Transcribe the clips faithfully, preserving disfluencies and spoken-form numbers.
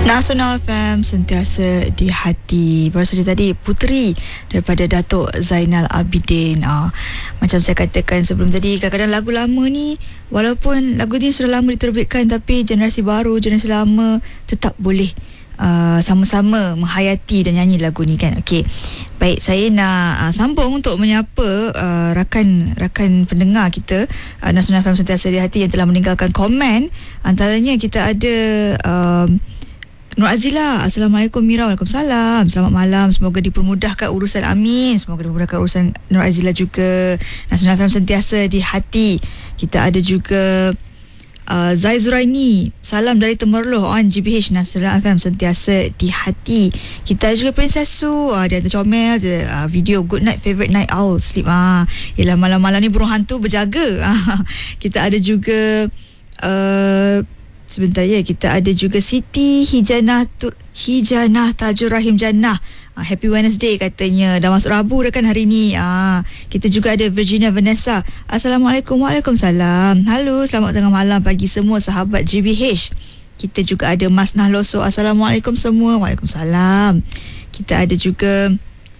Nasional F M sentiasa di hati. Baru saja tadi Puteri daripada Datuk Zainal Abidin. Ah, macam saya katakan sebelum tadi, kadang-kadang lagu lama ni, walaupun lagu ni sudah lama diterbitkan, tapi generasi baru, generasi lama tetap boleh uh, sama-sama menghayati dan nyanyi lagu ni kan. Okey. Baik, saya nak uh, sambung untuk menyapa uh, rakan-rakan pendengar kita uh, Nasional F M sentiasa di hati yang telah meninggalkan komen. Antaranya kita ada um, Nur Azila, Assalamualaikum Mira. Waalaikumsalam. Selamat malam. Semoga dipermudahkan urusan, amin. Semoga dipermudahkan urusan Nur Azila juga. Nasional F M sentiasa di hati. Kita ada juga uh, Zai Zuraini. Salam dari Temerloh on G B H. Nasional F M sentiasa di hati. Kita ada juga Princess Su. Uh, dia ada comel je uh, video Good Night Favorite Night Owl Sleep. Ah, uh, Yelah, malam-malam ni burung hantu berjaga. Uh, kita ada juga uh, Sebentar ya, kita ada juga Siti Hijanah tu, Hijanah Tajur Rahim Jannah. Uh, Happy Wednesday katanya. Dah masuk Rabu dah kan hari ni. Uh, kita juga ada Virginia Vanessa. Assalamualaikum. Waalaikumsalam. Halo, selamat tengah malam bagi semua sahabat G B H. Kita juga ada Mas Nahloso. Assalamualaikum semua. Waalaikumsalam. Kita ada juga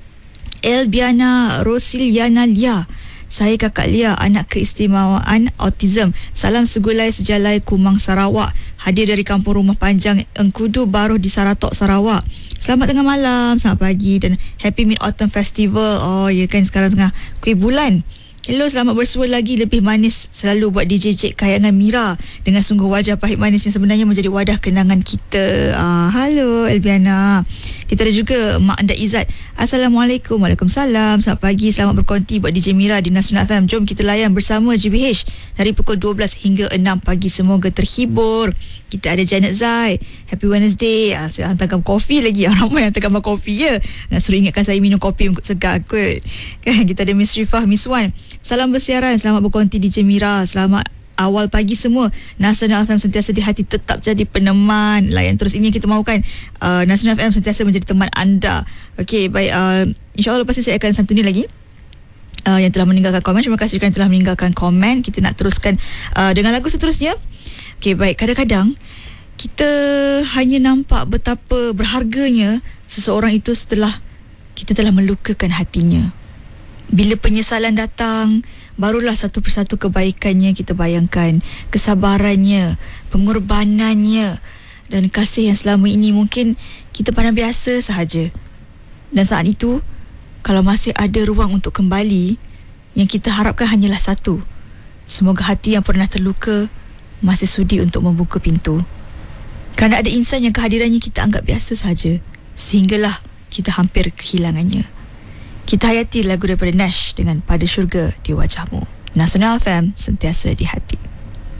Elbiana Rosiliana Lia. Saya Kakak Lia, anak keistimewaan autism. Salam segulai sejalai Kumang Sarawak. Hadir dari Kampung Rumah Panjang Engkudu Baruh di Saratok, Sarawak. Selamat tengah malam, selamat pagi dan Happy Mid Autumn Festival. Oh ya kan, sekarang tengah kuih bulan. Hello, selamat bersua lagi. Lebih manis selalu buat D J Cik Kayangan Mira. Dengan sungguh wajah pahit manis yang sebenarnya menjadi wadah kenangan kita. Ah, halo Elbiana. Kita ada juga Mak Anda Izzat. Assalamualaikum. Waalaikumsalam. Selamat pagi, selamat berkonti buat D J Mira di Nasional F M. Jom kita layan bersama G B H dari pukul dua belas hingga enam pagi. Semoga terhibur. Kita ada Janet Zai. Happy Wednesday. Ah, saya hantarkan kopi lagi. Ramai yang hantarkan kopi ya. Nak suruh ingatkan saya minum kopi untuk segar kot. Kan, kita ada Miss Rifah, Miss Wan. Salam bersiaran, selamat berkonti D J Mira. Selamat awal pagi semua. Nasional F M sentiasa di hati, tetap jadi peneman. Layan terus, ini yang kita mahukan. uh, Nasional F M sentiasa menjadi teman anda. Okey, baik, uh, InsyaAllah pasti saya akan santuni lagi uh, yang telah meninggalkan komen. Terima kasih kerana telah meninggalkan komen. Kita nak teruskan uh, dengan lagu seterusnya. Okey, baik, kadang-kadang kita hanya nampak betapa berharganya seseorang itu setelah kita telah melukakan hatinya. Bila penyesalan datang, barulah satu persatu kebaikannya kita bayangkan. Kesabarannya, pengorbanannya dan kasih yang selama ini mungkin kita pandang biasa sahaja. Dan saat itu, kalau masih ada ruang untuk kembali, yang kita harapkan hanyalah satu. Semoga hati yang pernah terluka masih sudi untuk membuka pintu. Kerana ada insan yang kehadirannya kita anggap biasa sahaja, sehinggalah kita hampir kehilangannya. Kita hayati lagu daripada Nash dengan Pada Syurga di Wajahmu. Nasional F M sentiasa di hati.